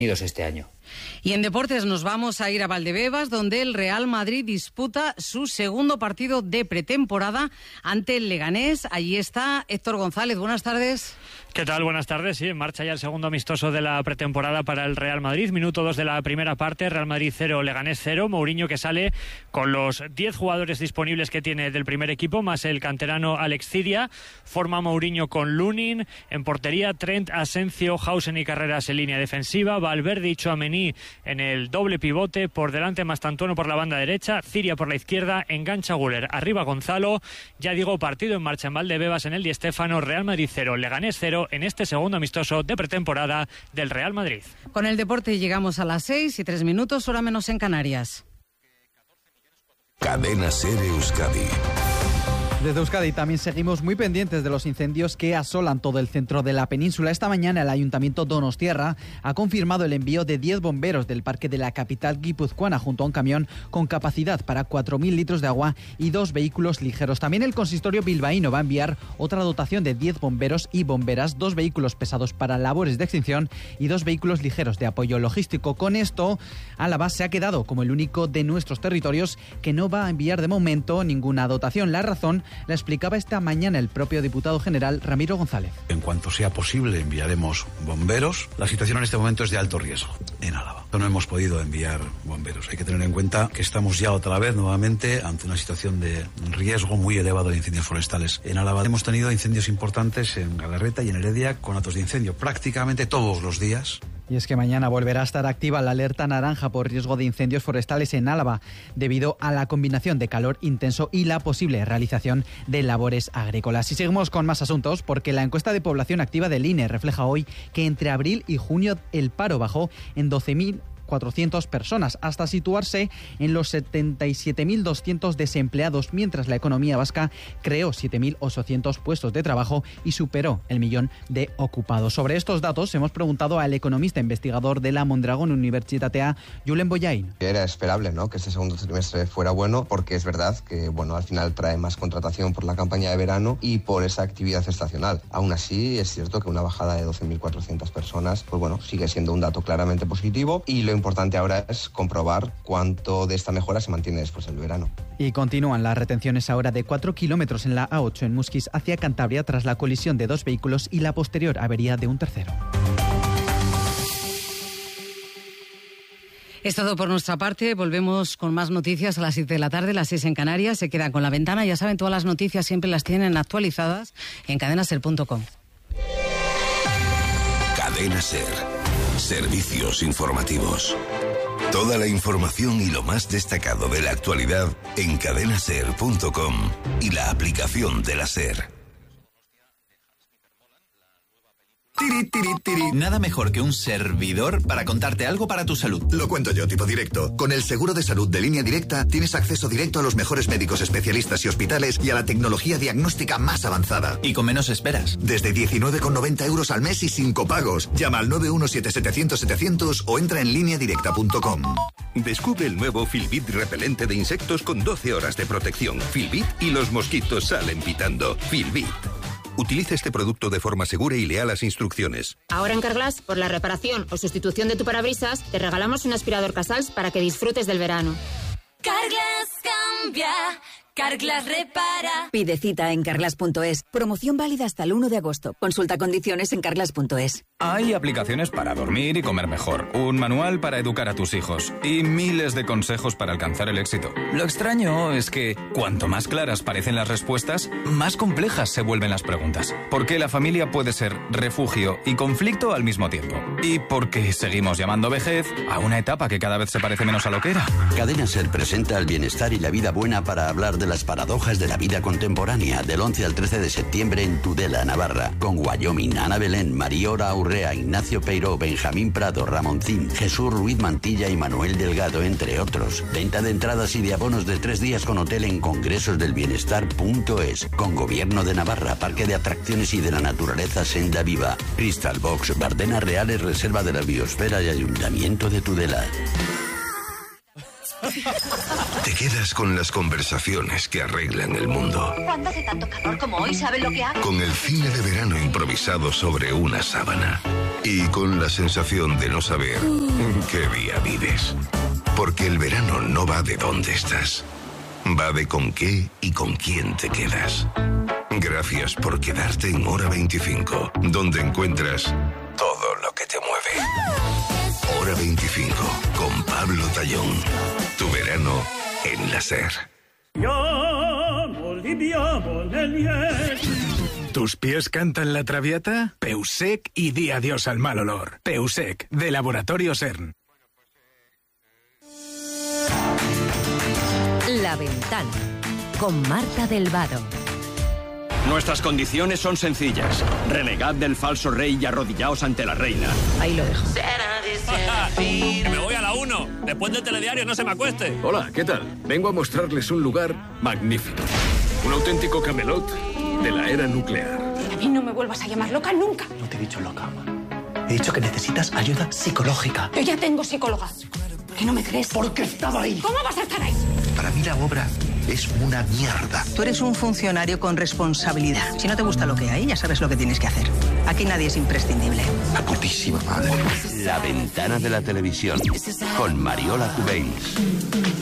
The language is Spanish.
este año. Y en deportes nos vamos a ir a Valdebebas, donde el Real Madrid disputa su segundo partido de pretemporada ante el Leganés. Allí está Héctor González. Buenas tardes. ¿Qué tal? Buenas tardes. Sí, en marcha ya el segundo amistoso de la pretemporada para el Real Madrid. Minuto 2 de la primera parte, Real Madrid 0, Leganés 0. Mourinho que sale con los 10 jugadores disponibles que tiene del primer equipo, más el canterano Alex Ciria. Forma Mourinho con Lunin, en portería Trent, Asensio, Hausen y Carreras en línea defensiva, Valverde y Tchouaméni en el doble pivote, por delante Mastantuono por la banda derecha, Ciria por la izquierda, engancha Güler, arriba Gonzalo. Ya digo, partido en marcha en Valdebebas, en el Di Stéfano, Real Madrid 0, Leganés 0, en este segundo amistoso de pretemporada del Real Madrid. Con el deporte llegamos a las 6:03, hora menos en Canarias. Cadena SER Euskadi. Desde Euskadi también seguimos muy pendientes de los incendios que asolan todo el centro de la península. Esta mañana el Ayuntamiento donostiarra ha confirmado el envío de 10 bomberos del parque de la capital guipuzcoana junto a un camión con capacidad para 4.000 litros de agua y 2 vehículos ligeros. También el consistorio bilbaíno va a enviar otra dotación de 10 bomberos y bomberas, 2 vehículos pesados para labores de extinción y 2 vehículos ligeros de apoyo logístico. Con esto, Álava se ha quedado como el único de nuestros territorios que no va a enviar de momento ninguna dotación. La razón la explicaba esta mañana el propio diputado general Ramiro González. En cuanto sea posible enviaremos bomberos. La situación en este momento es de alto riesgo en Álava. No hemos podido enviar bomberos. Hay que tener en cuenta que estamos ya otra vez nuevamente ante una situación de riesgo muy elevado de incendios forestales en Álava. Hemos tenido incendios importantes en Galarreta y en Heredia con atos de incendio prácticamente todos los días. Y es que mañana volverá a estar activa la alerta naranja por riesgo de incendios forestales en Álava, debido a la combinación de calor intenso y la posible realización de labores agrícolas. Y seguimos con más asuntos, porque la encuesta de población activa del INE refleja hoy que entre abril y junio el paro bajó en 12.400 personas, hasta situarse en los 77.200 desempleados, mientras la economía vasca creó 7.800 puestos de trabajo y superó el 1.000.000 de ocupados. Sobre estos datos hemos preguntado al economista investigador de la Mondragón Universitatea, Julen Boyain. Era esperable, ¿no?, que este segundo trimestre fuera bueno, porque es verdad que, al final trae más contratación por la campaña de verano y por esa actividad estacional. Aún así, es cierto que una bajada de 12.400 personas, sigue siendo un dato claramente positivo, y lo importante ahora es comprobar cuánto de esta mejora se mantiene después del verano. Y continúan las retenciones ahora de 4 kilómetros en la A8 en Muskiz hacia Cantabria tras la colisión de 2 vehículos y la posterior avería de un tercero. Es todo por nuestra parte. Volvemos con más noticias a las 7 de la tarde, las 6 en Canarias. Se quedan con La Ventana. Ya saben, todas las noticias siempre las tienen actualizadas en cadenaser.com. Cadena SER. Servicios informativos. Toda la información y lo más destacado de la actualidad en cadenaser.com y la aplicación de la SER. Nada mejor que un servidor para contarte algo para tu salud. Lo cuento yo, tipo directo. Con el seguro de salud de Línea Directa tienes acceso directo a los mejores médicos especialistas y hospitales y a la tecnología diagnóstica más avanzada. Y con menos esperas. Desde 19,90 euros al mes y sin copagos. Llama al 917-700-700 o entra en lineadirecta.com. Descubre el nuevo Filbit repelente de insectos con 12 horas de protección. Filbit y los mosquitos salen pitando. Filbit. Utiliza este producto de forma segura y lea las instrucciones. Ahora en Carglass, por la reparación o sustitución de tu parabrisas, te regalamos un aspirador Casals para que disfrutes del verano. Carglass cambia, Carglass repara. Pide cita en carglass.es. Promoción válida hasta el 1 de agosto. Consulta condiciones en carglass.es. Hay aplicaciones para dormir y comer mejor, un manual para educar a tus hijos y miles de consejos para alcanzar el éxito. Lo extraño es que cuanto más claras parecen las respuestas, más complejas se vuelven las preguntas. Porque la familia puede ser refugio y conflicto al mismo tiempo. Y porque seguimos llamando vejez a una etapa que cada vez se parece menos a lo que era. Cadena SER presenta el bienestar y la vida buena para hablar de las paradojas de la vida contemporánea, del 11 al 13 de septiembre en Tudela, Navarra, con Wyoming, Ana Belén, Mariora Urrea, Ignacio Peiró, Benjamín Prado, Ramoncín, Jesús Ruiz Mantilla y Manuel Delgado, entre otros. Venta de entradas y de abonos de 3 días con hotel en congresosdelbienestar.es, con Gobierno de Navarra, Parque de Atracciones y de la Naturaleza Senda Viva, Crystal Box, Bardenas Reales, Reserva de la Biosfera y Ayuntamiento de Tudela. Te quedas con las conversaciones que arreglan el mundo. Cuando hace tanto calor como hoy, ¿sabes lo que hago? Con el cine de verano improvisado sobre una sábana. Y con la sensación de no saber en qué día vives. Porque el verano no va de dónde estás. Va de con qué y con quién te quedas. Gracias por quedarte en Hora 25, donde encuentras todo lo que te mueve. Hora 25, con Pablo Tallón. Tu verano en la SER. ¿Tus pies cantan la traviata? Peusec y di adiós al mal olor. Peusec, de Laboratorio CERN. La Ventana, con Marta del Vado. Nuestras condiciones son sencillas. Renegad del falso rey y arrodillaos ante la reina. Ahí lo dejo. Que me voy a la 1. Después del telediario no se me acueste. Hola, ¿qué tal? Vengo a mostrarles un lugar magnífico. Un auténtico Camelot de la era nuclear. A mí no me vuelvas a llamar loca nunca. No te he dicho loca, mamá. He dicho que necesitas ayuda psicológica. Yo ya tengo psicóloga. ¿Por qué no me crees? Porque estaba ahí. ¿Cómo vas a estar ahí? Para mí la obra es una mierda. Tú eres un funcionario con responsabilidad. Si no te gusta lo que hay, ya sabes lo que tienes que hacer. Aquí nadie es imprescindible. La putísima madre. La Ventana de la Televisión, con Mariola Cubells.